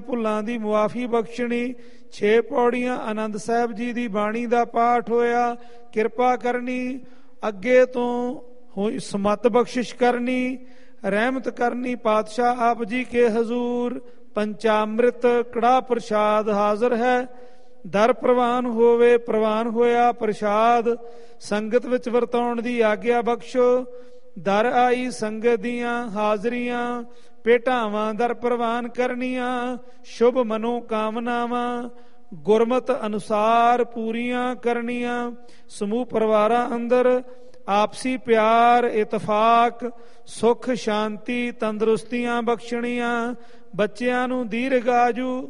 ਭੁੱਲਾਂ ਦੀ ਮੁਆਫੀ ਬਖਸ਼ਣੀ। 6 ਪੌੜੀਆਂ ਆਨੰਦ ਸਾਹਿਬ ਜੀ ਦੀ ਬਾਣੀ ਦਾ ਪਾਠ ਹੋਇਆ। ਕਿਰਪਾ ਕਰਨੀ, ਅੱਗੇ ਤੋਂ ਸਮਤ ਬਖਸ਼ਿਸ਼ ਕਰਨੀ, ਰਹਿਮਤ ਕਰਨੀ ਪਾਤਸ਼ਾਹ ਆਪ ਜੀ ਕੇ ਹਜ਼ੂਰ। ਪੰਚਾਮ੍ਰਿਤ ਕੜਾ ਪ੍ਰਸ਼ਾਦ ਹਾਜ਼ਰ ਹੈ। ਦਰ ਪ੍ਰਵਾਨ ਹੋਵੇ, ਪ੍ਰਵਾਨ ਹੋਇਆ ਪ੍ਰਸ਼ਾਦ। ਸੰਗਤ ਵਿੱਚ ਵਰਤਾਉਣ ਦੀ ਆਗਿਆ ਬਖਸ਼ੋ। ਦਰ ਆਈ ਸੰਗਤ ਦੀਆਂ ਹਾਜ਼ਰੀਆਂ, ਭੇਟਾਵਾਂ ਦਰ ਪ੍ਰਵਾਨ ਕਰਨੀਆਂ। ਸ਼ੁਭ ਮਨੋ ਕਾਮਨਾਵਾਂ ਗੁਰਮਤ ਅਨੁਸਾਰ ਪੂਰੀਆਂ ਕਰਨੀਆਂ। ਸਮੂਹ ਪਰਿਵਾਰਾਂ ਅੰਦਰ ਆਪਸੀ ਪਿਆਰ, ਇਤਫਾਕ, ਸੁਖ ਸ਼ਾਂਤੀ, ਤੰਦਰੁਸਤੀਆਂ ਬਖਸ਼ਣੀਆਂ। ਬੱਚਿਆਂ ਨੂੰ ਦੀਰਘ ਆਜੂ,